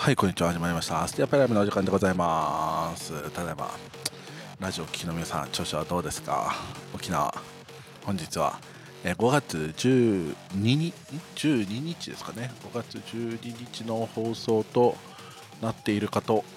はい、こんにちは。始まりました。アスティアペラミのお時間でございます。ただいま、ラジオ聴きの皆さん、調子はどうですか？沖縄、本日は、5月12日ですかね。5月12日の放送となっているかと